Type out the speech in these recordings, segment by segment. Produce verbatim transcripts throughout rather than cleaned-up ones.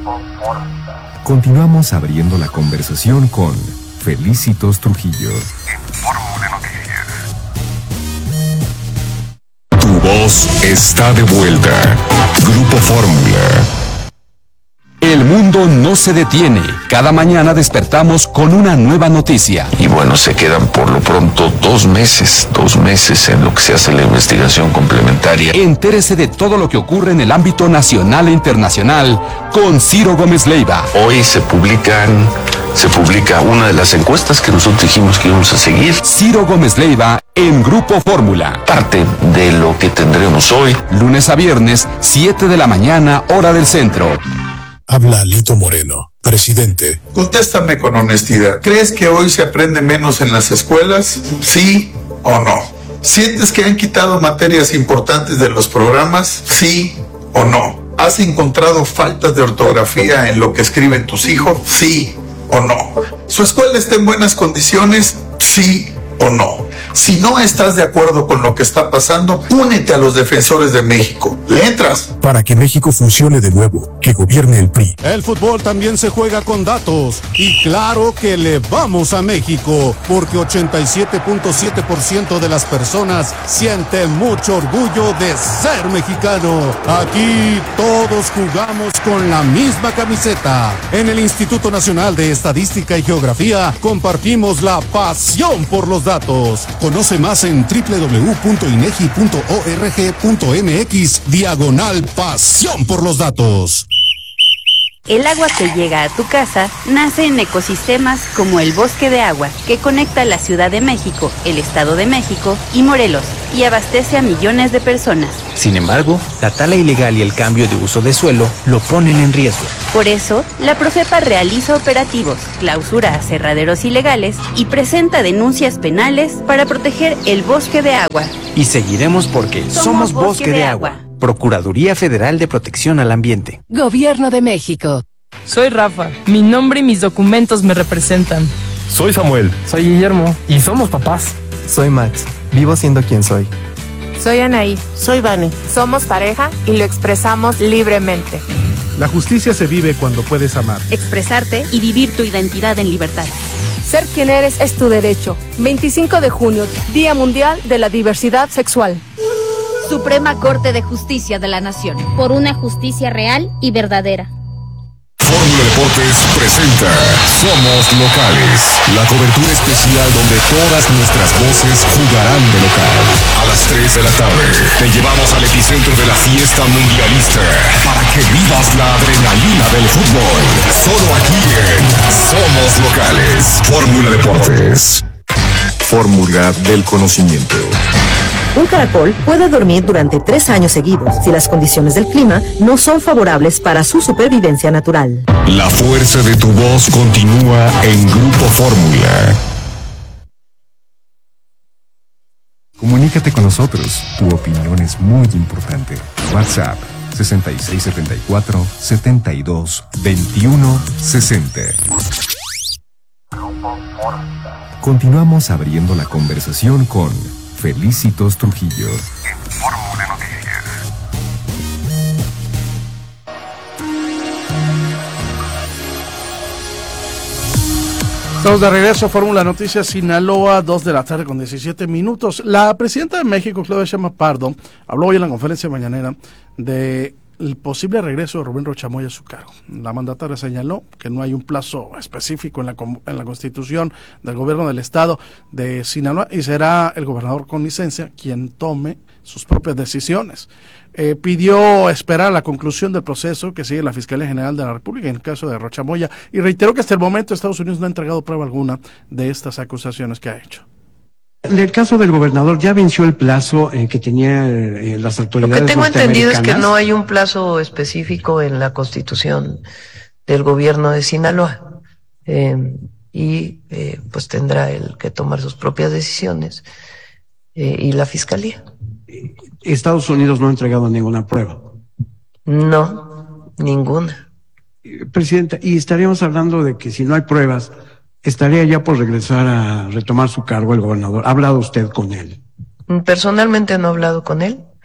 Continuamos abriendo la conversación con Felicitos Trujillo. Fórmula Noticias. Tu voz está de vuelta. Grupo Fórmula. El mundo no se detiene. Cada mañana despertamos con una nueva noticia. Y bueno, se quedan por lo pronto dos meses, dos meses en lo que se hace la investigación complementaria. Entérese de todo lo que ocurre en el ámbito nacional e internacional con Ciro Gómez Leiva. Hoy se publican, se publica una de las encuestas que nosotros dijimos que íbamos a seguir. Ciro Gómez Leiva en Grupo Fórmula. Parte de lo que tendremos hoy. Lunes a viernes, siete de la mañana, hora del centro. Habla Lito Moreno, presidente. Contéstame con honestidad. ¿Crees que hoy se aprende menos en las escuelas? ¿Sí o no? ¿Sientes que han quitado materias importantes de los programas? ¿Sí o no? ¿Has encontrado faltas de ortografía en lo que escriben tus hijos? ¿Sí o no? ¿Su escuela está en buenas condiciones? ¿Sí o no? Si no estás de acuerdo con lo que está pasando, únete a los defensores de México. ¿Le entras? Para que México funcione de nuevo, que gobierne el P R I. El fútbol también se juega con datos. Y claro que le vamos a México, porque ochenta y siete punto siete por ciento de las personas siente mucho orgullo de ser mexicano. Aquí todos jugamos con la misma camiseta. En el Instituto Nacional de Estadística y Geografía compartimos la pasión por los datos. Conoce más en doble u doble u doble u punto inegi punto org punto mx diagonal pasión por los datos. El agua que llega a tu casa nace en ecosistemas como el Bosque de Agua, que conecta la Ciudad de México, el Estado de México y Morelos, y abastece a millones de personas. Sin embargo, la tala ilegal y el cambio de uso de suelo lo ponen en riesgo. Por eso, la Profepa realiza operativos, clausura aserraderos ilegales y presenta denuncias penales para proteger el Bosque de Agua. Y seguiremos porque somos, somos Bosque, Bosque de, de Agua. Agua. Procuraduría Federal de Protección al Ambiente. Gobierno de México. Soy Rafa. Mi nombre y mis documentos me representan. Soy Samuel. Soy Guillermo. Y somos papás. Soy Max. Vivo siendo quien soy. Soy Anaí. Soy Vane. Somos pareja y lo expresamos libremente. La justicia se vive cuando puedes amar, expresarte y vivir tu identidad en libertad. Ser quien eres es tu derecho. veinticinco de junio, Día Mundial de la Diversidad Sexual. Suprema Corte de Justicia de la Nación. Por una justicia real y verdadera. Fórmula Deportes presenta Somos Locales, la cobertura especial donde todas nuestras voces jugarán de local. A las tres de la tarde te llevamos al epicentro de la fiesta mundialista para que vivas la adrenalina del fútbol. Solo aquí en Somos Locales. Fórmula Deportes. Fórmula del conocimiento. Un caracol puede dormir durante tres años seguidos si las condiciones del clima no son favorables para su supervivencia natural. La fuerza de tu voz continúa en Grupo Fórmula. Comunícate con nosotros. Tu opinión es muy importante. WhatsApp sesenta y seis setenta y cuatro setenta y dos veintiuno sesenta. Continuamos abriendo la conversación con Felicitos Trujillo. Fórmula Noticias. Estamos de regreso a Fórmula Noticias Sinaloa, dos de la tarde con diecisiete minutos. La presidenta de México, Claudia Sheinbaum Pardo, habló hoy en la conferencia mañanera de el posible regreso de Rubén Rocha Moya a su cargo. La mandataria señaló que no hay un plazo específico en la, en la Constitución del Gobierno del Estado de Sinaloa y será el gobernador con licencia quien tome sus propias decisiones. Eh, pidió esperar la conclusión del proceso que sigue la Fiscalía General de la República en el caso de Rocha Moya y reiteró que hasta el momento Estados Unidos no ha entregado prueba alguna de estas acusaciones que ha hecho. En el caso del gobernador, ¿ya venció el plazo eh, que tenía eh, las autoridades norteamericanas? Lo que tengo entendido es que no hay un plazo específico en la Constitución del gobierno de Sinaloa eh, y eh, pues tendrá él que tomar sus propias decisiones eh, y la Fiscalía. ¿Estados Unidos no ha entregado ninguna prueba? No, ninguna. Eh, Presidenta, y estaríamos hablando de que si no hay pruebas, ¿estaría ya por regresar a retomar su cargo el gobernador? ¿Ha hablado usted con él? Personalmente no he hablado con él.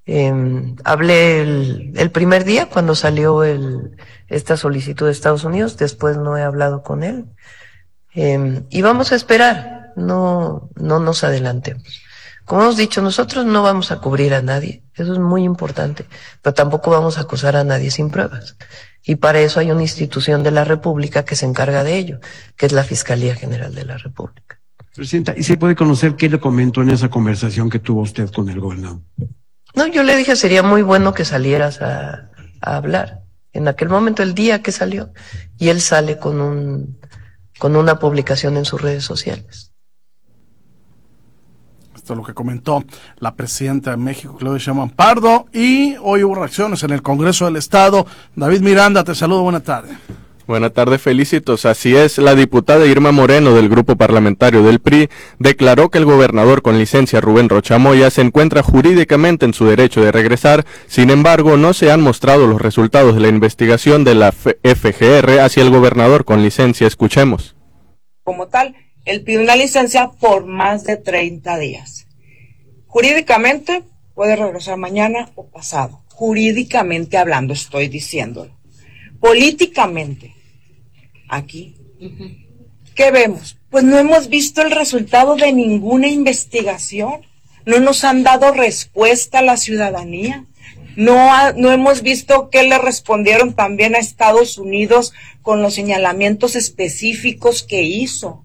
Eh, hablé el, el primer día cuando salió el, esta solicitud de Estados Unidos, después no he hablado con él. Eh, y vamos a esperar, no, no nos adelantemos. Como hemos dicho, nosotros no vamos a cubrir a nadie, eso es muy importante, pero tampoco vamos a acusar a nadie sin pruebas. Y para eso hay una institución de la República que se encarga de ello, que es la Fiscalía General de la República. Presidenta, ¿y se puede conocer qué le comentó en esa conversación que tuvo usted con el gobernador? No, yo le dije, sería muy bueno que salieras a, a hablar. En aquel momento, el día que salió, y él sale con un, con una publicación en sus redes sociales. Esto es lo que comentó la presidenta de México, Claudia Sheinbaum Pardo, y hoy hubo reacciones en el Congreso del Estado. David Miranda, te saludo, buena tarde. Buenas tardes, Felicitos. Así es, la diputada Irma Moreno del Grupo Parlamentario del P R I declaró que el gobernador con licencia Rubén Rocha Moya se encuentra jurídicamente en su derecho de regresar. Sin embargo, no se han mostrado los resultados de la investigación de la F G R hacia el gobernador con licencia. Escuchemos. Como tal, él pide una licencia por más de treinta días. Jurídicamente puede regresar mañana o pasado. Jurídicamente hablando, estoy diciéndolo. Políticamente, aquí, ¿qué vemos? Pues no hemos visto el resultado de ninguna investigación. No nos han dado respuesta a la ciudadanía. No, ha, no hemos visto qué le respondieron también a Estados Unidos con los señalamientos específicos que hizo.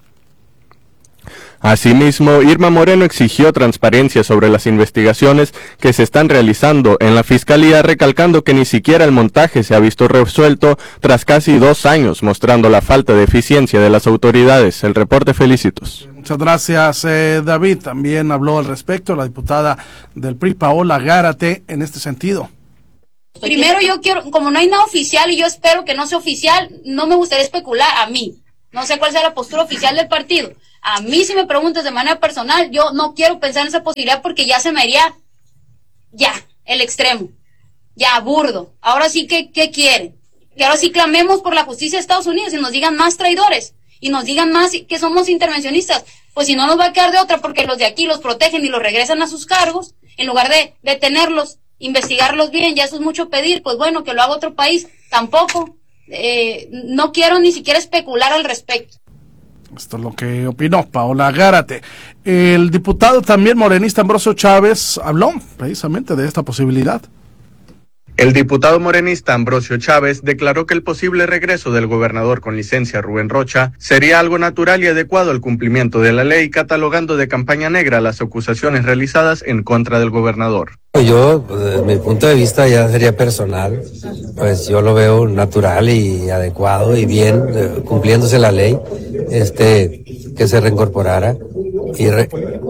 Asimismo, Irma Moreno exigió transparencia sobre las investigaciones que se están realizando en la Fiscalía, recalcando que ni siquiera el montaje se ha visto resuelto tras casi dos años, mostrando la falta de eficiencia de las autoridades. El reporte, Felicitos. Muchas gracias, eh, David. También habló al respecto la diputada del P R I, Paola Gárate, en este sentido. Primero yo quiero, como no hay nada oficial y yo espero que no sea oficial, no me gustaría especular a mí. No sé cuál sea la postura oficial del partido. A mí, si me preguntas de manera personal, yo no quiero pensar en esa posibilidad porque ya se me haría, ya, el extremo, ya, burdo. Ahora sí, ¿qué, qué quieren? Que ahora sí clamemos por la justicia de Estados Unidos y nos digan más traidores y nos digan más que somos intervencionistas. Pues si no nos va a quedar de otra porque los de aquí los protegen y los regresan a sus cargos, en lugar de detenerlos, investigarlos bien, ya eso es mucho pedir, pues bueno, que lo haga otro país, tampoco. Eh, no quiero ni siquiera especular al respecto. Esto es lo que opinó Paola Gárate. El diputado también morenista Ambrosio Chávez habló precisamente de esta posibilidad. El diputado morenista Ambrosio Chávez declaró que el posible regreso del gobernador con licencia Rubén Rocha sería algo natural y adecuado al cumplimiento de la ley, catalogando de campaña negra las acusaciones realizadas en contra del gobernador. Yo, desde mi punto de vista ya sería personal, pues yo lo veo natural y adecuado y bien, eh, cumpliéndose la ley, este, que se reincorporara. Y re,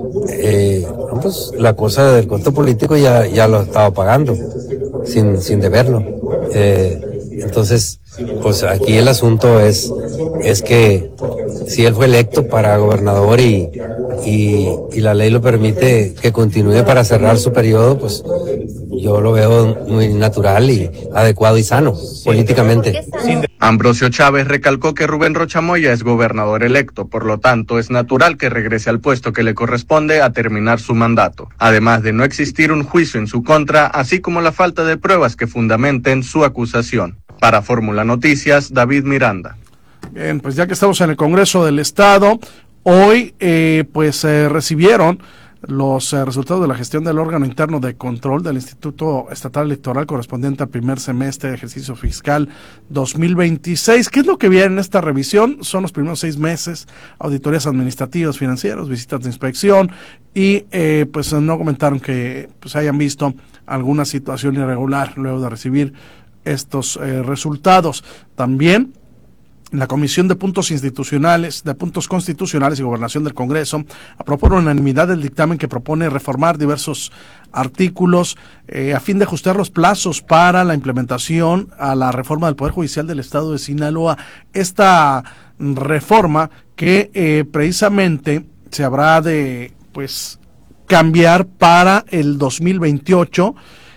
eh, pues la cosa del costo político ya, ya lo estaba pagando, sin, sin deberlo. Eh, entonces, pues aquí el asunto es, es que si él fue electo para gobernador y, y, y la ley lo permite que continúe para cerrar su periodo, pues yo lo veo muy natural y adecuado y sano políticamente. Ambrosio Chávez recalcó que Rubén Rocha Moya es gobernador electo, por lo tanto es natural que regrese al puesto que le corresponde a terminar su mandato, además de no existir un juicio en su contra, así como la falta de pruebas que fundamenten su acusación. Para Fórmula Noticias, David Miranda. Bien, pues ya que estamos en el Congreso del Estado, hoy eh, pues eh, recibieron los eh, resultados de la gestión del órgano interno de control del Instituto Estatal Electoral correspondiente al primer semestre de ejercicio fiscal dos mil veintiséis. ¿Qué es lo que viene en esta revisión? Son los primeros seis meses, auditorías administrativas, financieras, visitas de inspección y eh, pues no comentaron que pues hayan visto alguna situación irregular luego de recibir estos eh, resultados. También la Comisión de Puntos Institucionales, de Puntos Constitucionales y Gobernación del Congreso aprobó por unanimidad el dictamen que propone reformar diversos artículos eh, a fin de ajustar los plazos para la implementación a la reforma del Poder Judicial del Estado de Sinaloa. Esta reforma que eh, precisamente se habrá de pues cambiar para el dos mil veintiocho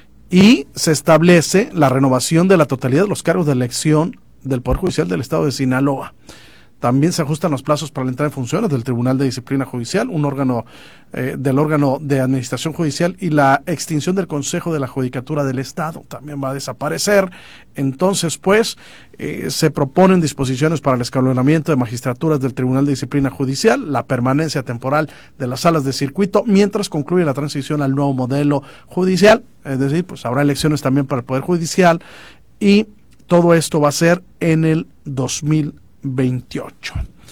y se establece la renovación de la totalidad de los cargos de elección del Poder Judicial del Estado de Sinaloa. También se ajustan los plazos para la entrada en funciones del Tribunal de Disciplina Judicial, un órgano eh, del órgano de administración judicial, y la extinción del Consejo de la Judicatura del Estado también va a desaparecer. Entonces, pues, eh, se proponen disposiciones para el escalonamiento de magistraturas del Tribunal de Disciplina Judicial, la permanencia temporal de las salas de circuito, mientras concluye la transición al nuevo modelo judicial, es decir, pues habrá elecciones también para el Poder Judicial, y todo esto va a ser en el dos mil veintiocho.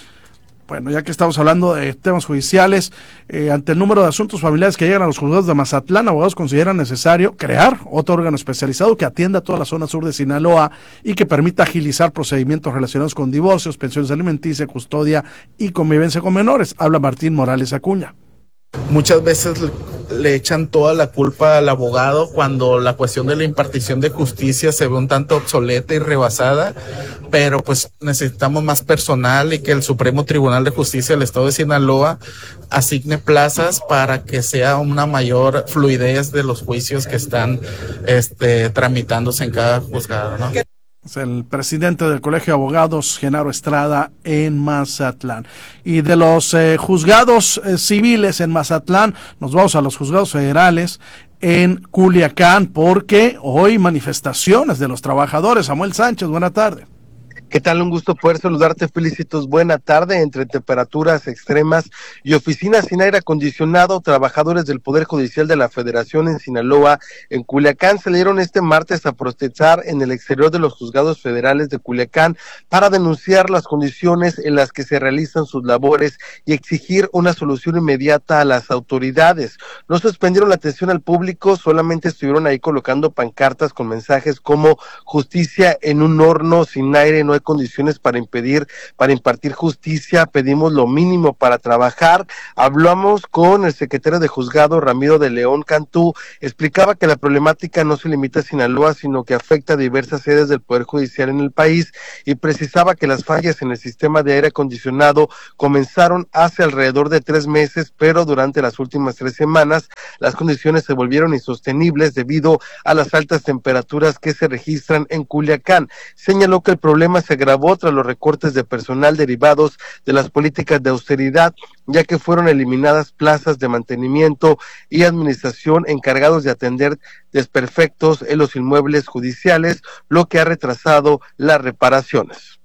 Bueno, ya que estamos hablando de temas judiciales, eh, ante el número de asuntos familiares que llegan a los juzgados de Mazatlán, abogados consideran necesario crear otro órgano especializado que atienda toda la zona sur de Sinaloa y que permita agilizar procedimientos relacionados con divorcios, pensiones alimenticias, custodia y convivencia con menores. Habla Martín Morales Acuña. Muchas veces le, le echan toda la culpa al abogado cuando la cuestión de la impartición de justicia se ve un tanto obsoleta y rebasada, pero pues necesitamos más personal y que el Supremo Tribunal de Justicia del Estado de Sinaloa asigne plazas para que sea una mayor fluidez de los juicios que están este, tramitándose en cada juzgado, ¿no? Es el presidente del Colegio de Abogados, Genaro Estrada, en Mazatlán. Y de los eh, juzgados eh, civiles en Mazatlán, nos vamos a los juzgados federales en Culiacán, porque hoy manifestaciones de los trabajadores. Samuel Sánchez, buena tarde. ¿Qué tal? Un gusto poder saludarte, Felicitos. Buena tarde. Entre temperaturas extremas y oficinas sin aire acondicionado, trabajadores del Poder Judicial de la Federación en Sinaloa, en Culiacán, salieron este martes a protestar en el exterior de los juzgados federales de Culiacán para denunciar las condiciones en las que se realizan sus labores y exigir una solución inmediata a las autoridades. No suspendieron la atención al público, solamente estuvieron ahí colocando pancartas con mensajes como justicia en un horno, sin aire no hay condiciones para impedir, para impartir justicia, pedimos lo mínimo para trabajar. Hablamos con el secretario de juzgado, Ramiro de León Cantú, explicaba que la problemática no se limita a Sinaloa, sino que afecta a diversas sedes del Poder Judicial en el país, y precisaba que las fallas en el sistema de aire acondicionado comenzaron hace alrededor de tres meses, pero durante las últimas tres semanas las condiciones se volvieron insostenibles debido a las altas temperaturas que se registran en Culiacán. Señaló que el problema se agravó tras los recortes de personal derivados de las políticas de austeridad, ya que fueron eliminadas plazas de mantenimiento y administración encargados de atender desperfectos en los inmuebles judiciales, lo que ha retrasado las reparaciones.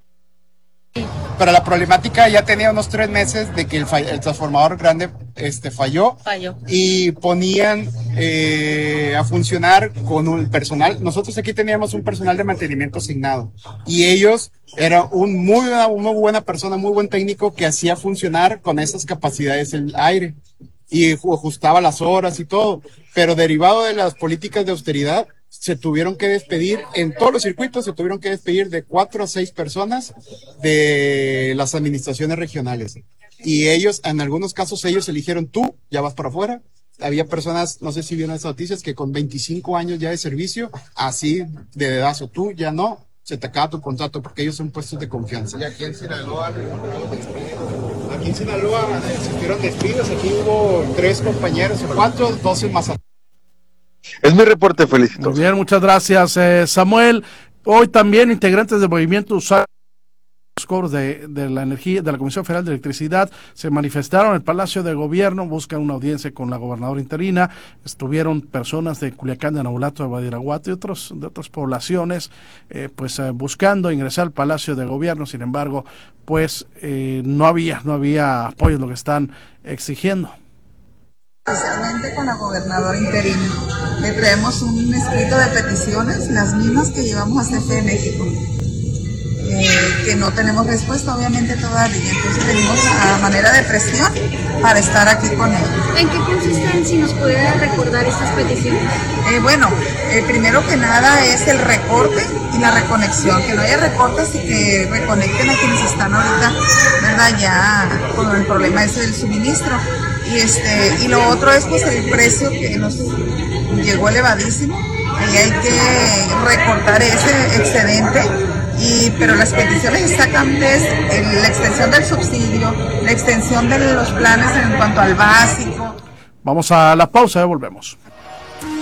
Pero la problemática ya tenía unos tres meses de que el, fall, el transformador grande este, falló, falló y ponían eh, a funcionar con un personal. Nosotros aquí teníamos un personal de mantenimiento asignado y ellos eran un muy, una muy buena persona, muy buen técnico que hacía funcionar con esas capacidades el aire y ajustaba las horas y todo, pero derivado de las políticas de austeridad se tuvieron que despedir, en todos los circuitos se tuvieron que despedir de cuatro a seis personas de las administraciones regionales. Y ellos, en algunos casos, ellos eligieron tú, ya vas para afuera. Había personas, no sé si vieron esas noticias, que con veinticinco años ya de servicio, así de dedazo, tú ya no, se te acaba tu contrato porque ellos son puestos de confianza. Y aquí en Sinaloa, aquí en Sinaloa existieron despidos, aquí hubo tres compañeros, cuatro, dos en Mazatlán. Es mi reporte, Felicito. Muy bien, muchas gracias, eh, Samuel. Hoy también integrantes del movimiento Usar los cobros de, de la energía, de la Comisión Federal de Electricidad, se manifestaron en el Palacio de Gobierno, buscan una audiencia con la gobernadora interina. Estuvieron personas de Culiacán, de Nabolato, de Badiraguato y otros, de otras poblaciones, eh, pues eh, buscando ingresar al Palacio de Gobierno. Sin embargo, pues eh, no había, no había apoyo, lo que están exigiendo. Especialmente con la gobernadora interina. Le traemos un escrito de peticiones, las mismas que llevamos a C F E México, eh, que no tenemos respuesta obviamente todavía, entonces venimos a manera de presión para estar aquí con él. ¿En qué consisten, si nos puede recordar estas peticiones? Eh, bueno, eh, primero que nada es el recorte y la reconexión, que no haya recortes y que reconecten a quienes están ahorita, ¿verdad? Ya con el problema ese del suministro. Y este y lo otro es pues el precio que nos llegó elevadísimo, y hay que recortar ese excedente, y pero las peticiones exactamente es la extensión del subsidio, la extensión de los planes en cuanto al básico. Vamos a la pausa y volvemos.